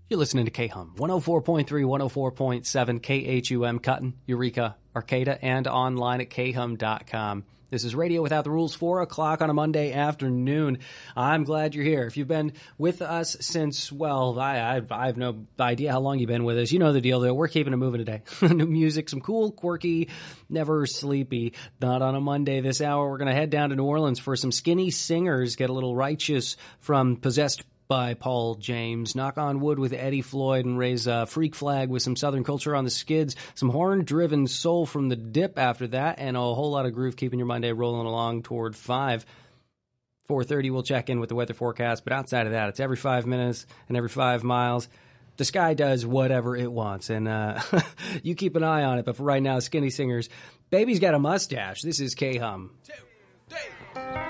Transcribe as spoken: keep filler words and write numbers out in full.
You're listening to K-Hum, one oh four point three, one oh four point seven, K H U M, Cutton, Eureka, Arcata, and online at K hum dot com. This is Radio Without the Rules, four o'clock on a Monday afternoon. I'm glad you're here. If you've been with us since, well, I, I, I have no idea how long you've been with us. You know the deal, though. We're keeping it moving today. New music, some cool, quirky, never sleepy. Not on a Monday this hour. We're going to head down to New Orleans for some Skinny Singers, get a little righteous from Possessed by Paul James, Knock on Wood with Eddie Floyd, and raise a freak flag with some Southern Culture on the Skids, some horn-driven soul from the Dip after that, and a whole lot of groove keeping your Monday rolling along toward five. four thirty, we'll check in with the weather forecast, but outside of that, it's every five minutes and every five miles. The sky does whatever it wants, and uh, you keep an eye on it, but for right now, Skinny Singers, Baby's Got a Mustache. This is K-Hum. Two, three.